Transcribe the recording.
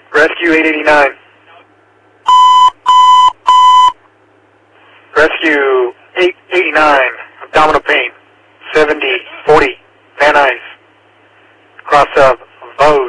Rescue 889. Rescue 889, abdominal pain, 70, 40, Van Nuys, cross of Vosges.